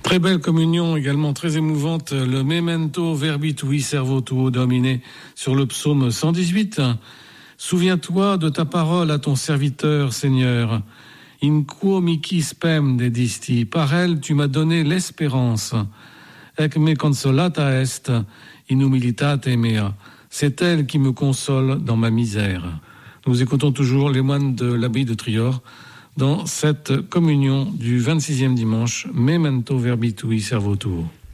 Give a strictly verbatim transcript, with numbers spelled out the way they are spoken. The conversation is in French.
Très belle communion, également très émouvante, le Memento Verbi Tui Servo Tuo Domine sur le psaume cent dix-huit. Souviens-toi de ta parole à ton serviteur, Seigneur. In quo mihi spem dedisti, par elle tu m'as donné l'espérance. Ec me consolata est in humilitate mea. C'est elle qui me console dans ma misère. Nous écoutons toujours les moines de l'abbaye de Trior dans cette communion du vingt-sixième dimanche, Memento Verbi Tui Servo Tuo.